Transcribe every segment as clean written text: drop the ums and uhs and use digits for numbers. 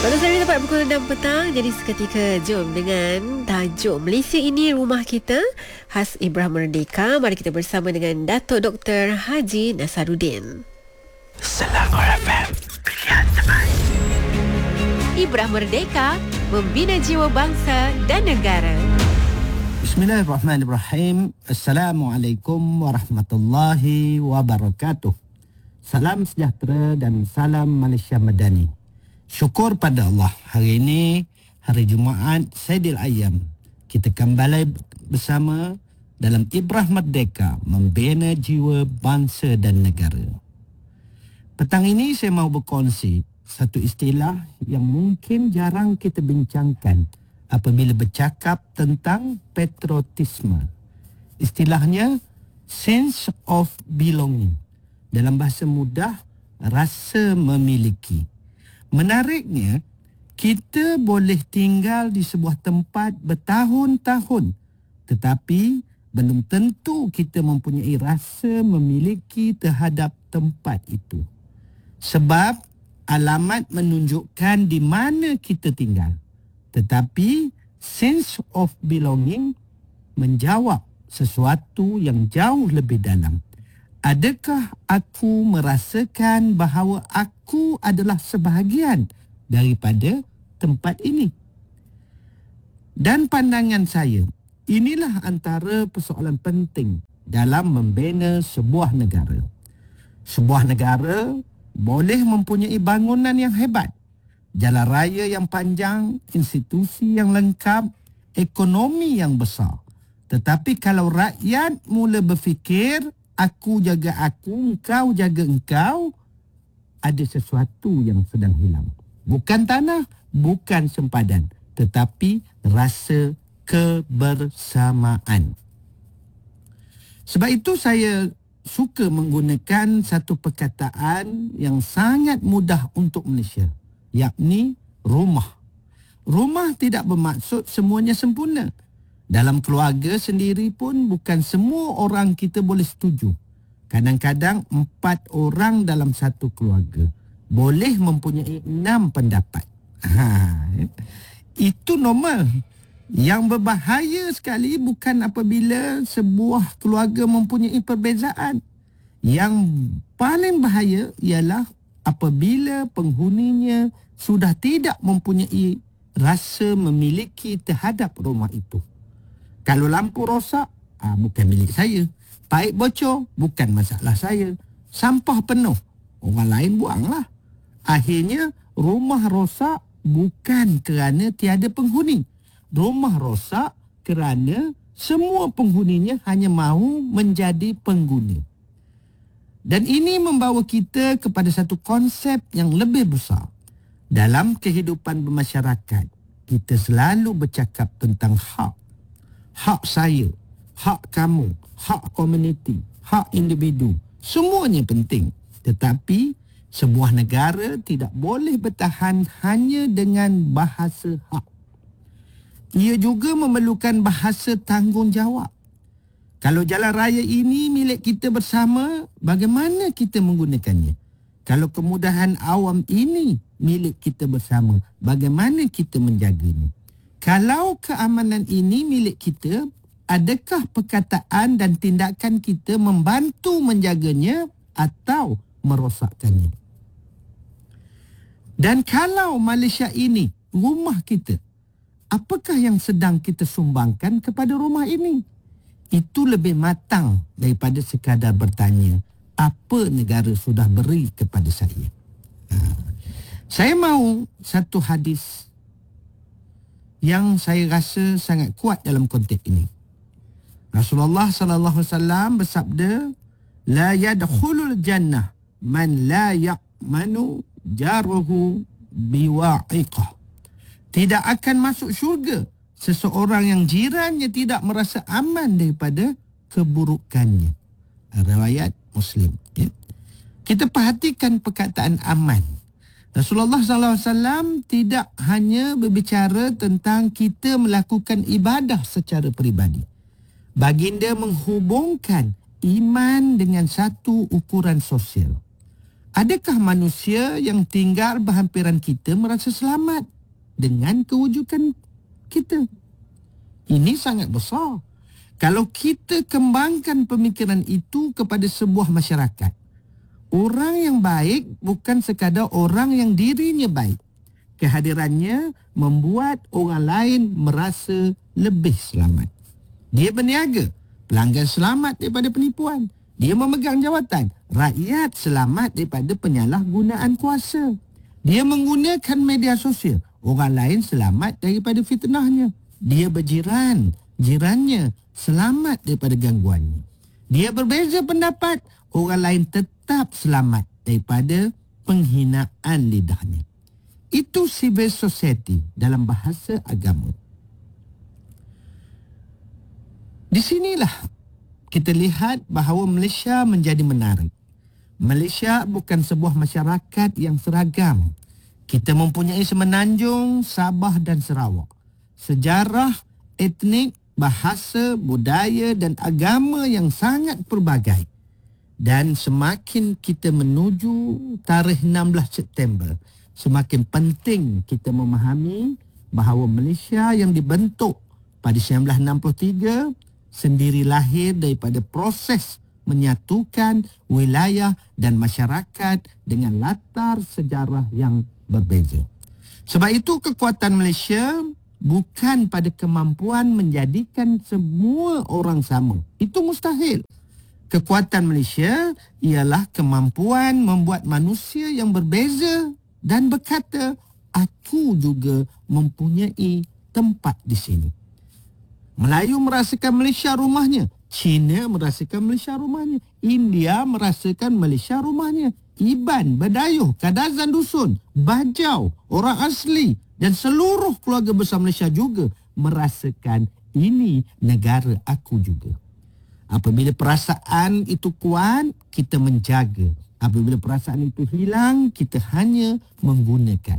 Pada saya tepat pukul 6 petang. Jadi seketika jom dengan tajuk Malaysia Ini Rumah Kita khas Ibrah Merdeka. Mari kita bersama dengan Datuk Dr. Haji Nasaruddin. Selangor FM, pilihan teman. Ibrah Merdeka, membina jiwa bangsa dan negara. Bismillahirrahmanirrahim. Assalamualaikum warahmatullahi wabarakatuh. Salam sejahtera dan salam Malaysia Madani. Syukur pada Allah, hari ini hari Jumaat Saidil Ayyam, kita kembali bersama dalam Ibrah Merdeka, membina jiwa bangsa dan negara. Petang ini saya mahu berkongsi satu istilah yang mungkin jarang kita bincangkan apabila bercakap tentang patriotisme. Istilahnya sense of belonging. Dalam bahasa mudah, rasa memiliki. Menariknya, kita boleh tinggal di sebuah tempat bertahun-tahun, tetapi belum tentu kita mempunyai rasa memiliki terhadap tempat itu. Sebab alamat menunjukkan di mana kita tinggal. Tetapi sense of belonging menjawab sesuatu yang jauh lebih dalam. Adakah aku merasakan bahawa aku adalah sebahagian daripada tempat ini? Dan pandangan saya, inilah antara persoalan penting dalam membina sebuah negara. Sebuah negara boleh mempunyai bangunan yang hebat, jalan raya yang panjang, institusi yang lengkap, ekonomi yang besar. Tetapi kalau rakyat mula berfikir, aku jaga aku, engkau jaga engkau, ada sesuatu yang sedang hilang. Bukan tanah, bukan sempadan, tetapi rasa kebersamaan. Sebab itu saya suka menggunakan satu perkataan yang sangat mudah untuk Malaysia, yakni rumah. Rumah tidak bermaksud semuanya sempurna. Dalam keluarga sendiri pun bukan semua orang kita boleh setuju. Kadang-kadang 4 orang dalam satu keluarga boleh mempunyai 6 pendapat. Itu normal. Yang berbahaya sekali bukan apabila sebuah keluarga mempunyai perbezaan. Yang paling bahaya ialah apabila penghuninya sudah tidak mempunyai rasa memiliki terhadap rumah itu. Kalau lampu rosak, bukan milik saya. Paip bocor, bukan masalah saya. Sampah penuh, orang lain buanglah. Akhirnya, rumah rosak bukan kerana tiada penghuni. Rumah rosak kerana semua penghuninya hanya mahu menjadi pengguna. Dan ini membawa kita kepada satu konsep yang lebih besar. Dalam kehidupan bermasyarakat, kita selalu bercakap tentang hak. Hak saya, hak kamu, hak komuniti, hak individu. Semuanya penting. Tetapi sebuah negara tidak boleh bertahan hanya dengan bahasa hak. Ia juga memerlukan bahasa tanggungjawab. Kalau jalan raya ini milik kita bersama, bagaimana kita menggunakannya? Kalau kemudahan awam ini milik kita bersama, bagaimana kita menjaganya? Kalau keamanan ini milik kita, adakah perkataan dan tindakan kita membantu menjaganya atau merosakkannya? Dan kalau Malaysia ini rumah kita, apakah yang sedang kita sumbangkan kepada rumah ini? Itu lebih matang daripada sekadar bertanya, apa negara sudah beri kepada saya? Saya mahu satu hadis yang saya rasa sangat kuat dalam konteks ini. Rasulullah sallallahu alaihi wasallam bersabda, "La yadkhulul jannah man la ya'manu jaruhu biwa'iqah." Tidak akan masuk syurga seseorang yang jirannya tidak merasa aman daripada keburukannya. Riwayat Muslim. Ya. Kita perhatikan perkataan aman. Rasulullah SAW tidak hanya berbicara tentang kita melakukan ibadah secara peribadi. Baginda menghubungkan iman dengan satu ukuran sosial. Adakah manusia yang tinggal berhampiran kita merasa selamat dengan kewujudan kita? Ini sangat besar. Kalau kita kembangkan pemikiran itu kepada sebuah masyarakat, orang yang baik bukan sekadar orang yang dirinya baik. Kehadirannya membuat orang lain merasa lebih selamat. Dia berniaga, pelanggan selamat daripada penipuan. Dia memegang jawatan, rakyat selamat daripada penyalahgunaan kuasa. Dia menggunakan media sosial, orang lain selamat daripada fitnahnya. Dia berjiran, jirannya selamat daripada gangguannya. Dia berbeza pendapat, orang lain tetap selamat daripada penghinaan lidahnya. Itu civil society dalam bahasa agama. Di sinilah kita lihat bahawa Malaysia menjadi menarik. Malaysia bukan sebuah masyarakat yang seragam. Kita mempunyai Semenanjung, Sabah dan Sarawak. Sejarah, etnik, bahasa, budaya dan agama yang sangat pelbagai. Dan semakin kita menuju tarikh 16 September, semakin penting kita memahami bahawa Malaysia yang dibentuk pada 1963 sendiri lahir daripada proses menyatukan wilayah dan masyarakat dengan latar sejarah yang berbeza. Sebab itu kekuatan Malaysia bukan pada kemampuan menjadikan semua orang sama. Itu mustahil. Kekuatan Malaysia ialah kemampuan membuat manusia yang berbeza dan berkata, aku juga mempunyai tempat di sini. Melayu merasakan Malaysia rumahnya. Cina merasakan Malaysia rumahnya. India merasakan Malaysia rumahnya. Iban, Badayuh, Kadazan Dusun, Bajau, orang asli dan seluruh keluarga besar Malaysia juga merasakan ini negara aku juga. Apabila perasaan itu kuat, kita menjaga. Apabila perasaan itu hilang, kita hanya menggunakan.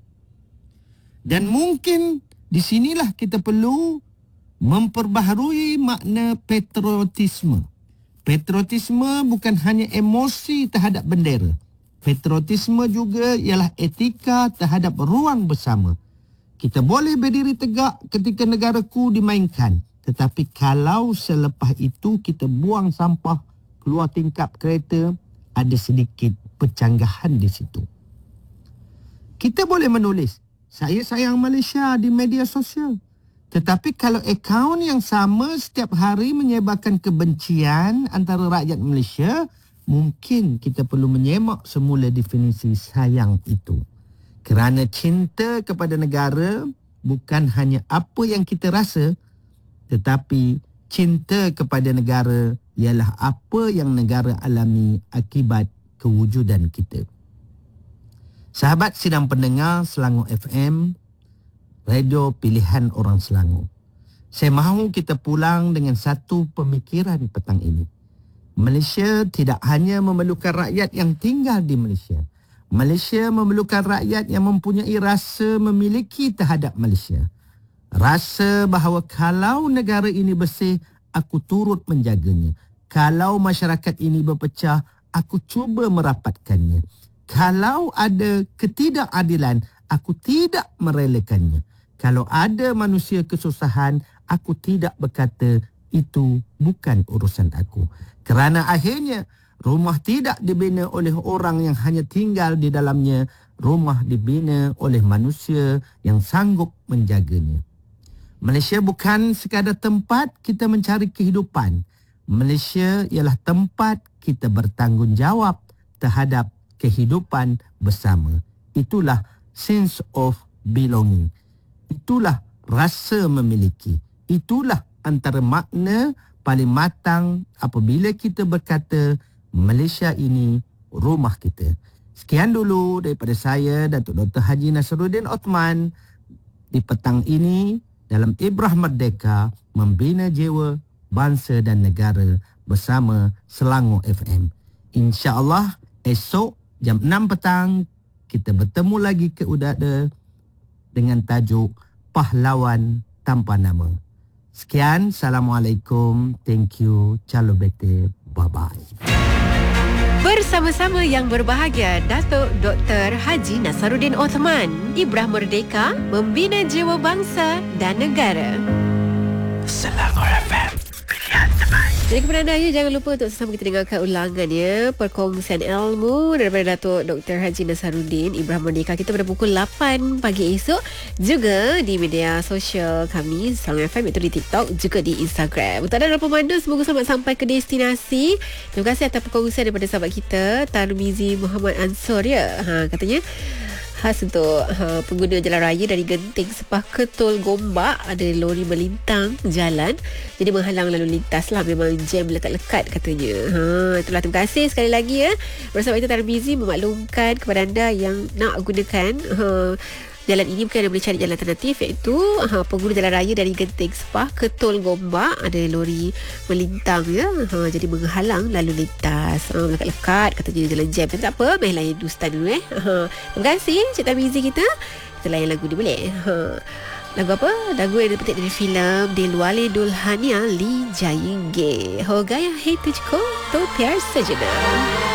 Dan mungkin di sinilah kita perlu memperbaharui makna patriotisme. Patriotisme bukan hanya emosi terhadap bendera. Patriotisme juga ialah etika terhadap ruang bersama. Kita boleh berdiri tegak ketika negaraku dimainkan. Tetapi kalau selepas itu kita buang sampah keluar tingkap kereta, ada sedikit pencanggahan di situ. Kita boleh menulis, saya sayang Malaysia di media sosial. Tetapi kalau akaun yang sama setiap hari menyebarkan kebencian antara rakyat Malaysia, mungkin kita perlu menyemak semula definisi sayang itu. Kerana cinta kepada negara bukan hanya apa yang kita rasa, tetapi cinta kepada negara ialah apa yang negara alami akibat kewujudan kita. Sahabat sidang pendengar Selangor FM, radio pilihan orang Selangor. Saya mahu kita pulang dengan satu pemikiran petang ini. Malaysia tidak hanya memerlukan rakyat yang tinggal di Malaysia. Malaysia memerlukan rakyat yang mempunyai rasa memiliki terhadap Malaysia. Rasa bahawa kalau negara ini bersih, aku turut menjaganya. Kalau masyarakat ini berpecah, aku cuba merapatkannya. Kalau ada ketidakadilan, aku tidak merelakannya. Kalau ada manusia kesusahan, aku tidak berkata itu bukan urusan aku. Kerana akhirnya rumah tidak dibina oleh orang yang hanya tinggal di dalamnya. Rumah dibina oleh manusia yang sanggup menjaganya. Malaysia bukan sekadar tempat kita mencari kehidupan. Malaysia ialah tempat kita bertanggungjawab terhadap kehidupan bersama. Itulah sense of belonging. Itulah rasa memiliki. Itulah antara makna paling matang apabila kita berkata Malaysia ini rumah kita. Sekian dulu daripada saya, Datuk Dr. Haji Nasruddin Othman di petang ini dalam Ibrah Merdeka membina jiwa, bangsa dan negara bersama Selangor FM. InsyaAllah esok jam 6 petang kita bertemu lagi ke udara dengan tajuk Pahlawan Tanpa Nama. Sekian, Assalamualaikum, thank you, Calo Bete, bye-bye. Bersama-sama yang berbahagia, Datuk Dr. Haji Nasaruddin Othman, Ibrah Merdeka, membina jiwa bangsa dan negara. Selangor FM, pilihan terbaik. Jadi kepada anda, jangan lupa untuk sesama kita dengarkan ulangan perkongsian ilmu daripada Datuk Dr. Haji Nasaruddin, Ibrah Merdeka, kita pada pukul 8 pagi esok, juga di media sosial kami Selangor FM, iaitu di TikTok, juga di Instagram. Untuk anda dalam pemandu, semoga selamat sampai ke destinasi. Terima kasih atas perkongsian daripada sahabat kita Tarmizi Muhammad Ansor, katanya khas untuk pengguna jalan raya dari Genting Sepah ke Tol Gombak, ada lori melintang jalan, jadi menghalang lalu lintas lah. Memang jam lekat-lekat katanya. Itulah, terima kasih sekali lagi bersama itu Tarmizi memaklumkan kepada anda yang nak gunakan jalan ini, mungkin anda boleh cari jalan alternatif, iaitu pengguna jalan raya dari Genting Sepah ke Tol Gombak, ada lori melintang jadi menghalang lalu lintas, lekat-lekat katanya jalan jam. Tapi tak apa, main layan Dustan dulu Terima kasih Cik Tamizi kita layan lagu ni boleh. Lagu apa? Lagu yang dipetik dari filem Dilwale Dulhania Lee Jayenge, Ho Gaya Hai Tujhko To Pyar Sajna.